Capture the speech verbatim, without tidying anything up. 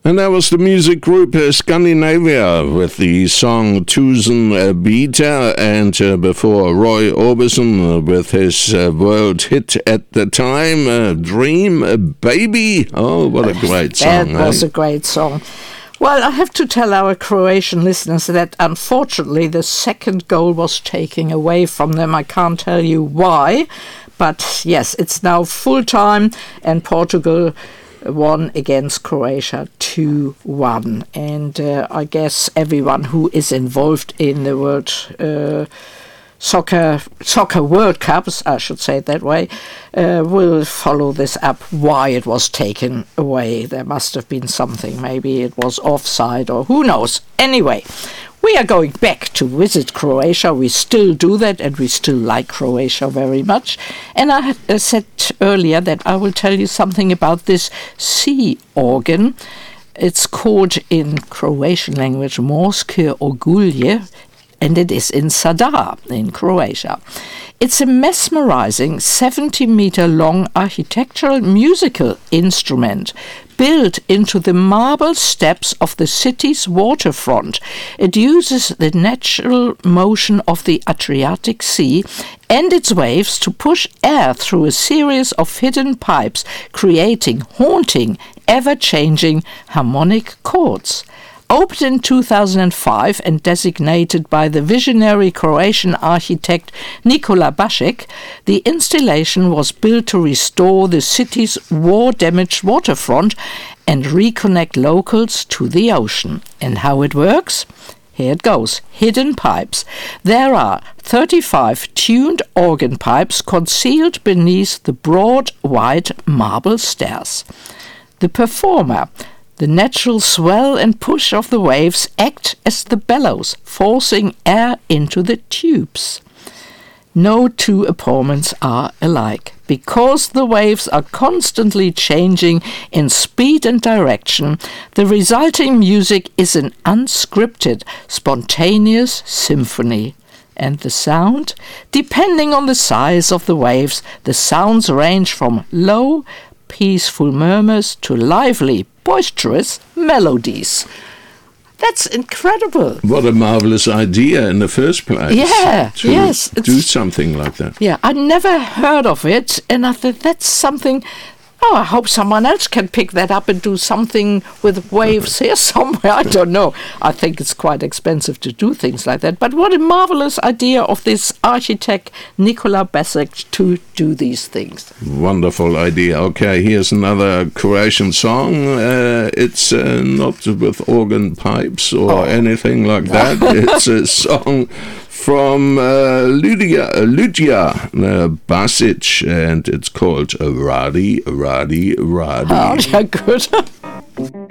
And that was the music group uh, Scandinavia with the song Tusen uh, Biter, and uh, before Roy Orbison uh, with his uh, world hit at the time, uh, Dream uh, Baby. Oh, what a great song. That was eh? a great song. Well, I have to tell our Croatian listeners that unfortunately the second goal was taken away from them. I can't tell you why, but yes, it's now full time, and Portugal won against Croatia two one. And uh, I guess everyone who is involved in the World uh, Soccer Soccer World Cups, I should say it that way, uh, will follow this up, why it was taken away. There must have been something. Maybe it was offside, or who knows. Anyway, we are going back to visit Croatia. We still do that, and we still like Croatia very much. And I had uh, said earlier that I will tell you something about this sea organ. It's called in Croatian language Morske Ogulje, and it is in Zadar in Croatia. It's a mesmerizing seventy meter long architectural musical instrument built into the marble steps of the city's waterfront. It uses the natural motion of the Adriatic Sea and its waves to push air through a series of hidden pipes, creating haunting, ever-changing harmonic chords. Opened in two thousand five and designated by the visionary Croatian architect Nikola Bašić, the installation was built to restore the city's war-damaged waterfront and reconnect locals to the ocean. And how it works? Here it goes. Hidden pipes. There are thirty-five tuned organ pipes concealed beneath the broad white marble stairs. The performer, the natural swell and push of the waves, act as the bellows, forcing air into the tubes. No two performances are alike. Because the waves are constantly changing in speed and direction, the resulting music is an unscripted, spontaneous symphony. And the sound? Depending on the size of the waves, the sounds range from low, peaceful murmurs to lively, boisterous melodies. That's incredible. What a marvelous idea in the first place. Yeah, to yes. do something like that. Yeah, I never heard of it, and I thought that's something. Oh, I hope someone else can pick that up and do something with waves here somewhere. I don't know. I think it's quite expensive to do things like that. But what a marvelous idea of this architect Nikola Bašić to do these things. Wonderful idea. Okay, here's another Croatian song. Uh, it's uh, not with organ pipes or oh. anything like that. It's a song from uh, Lydia, uh, Lydia uh, Bašić, and it's called Radi, Radi, Radi. Oh, yeah, good.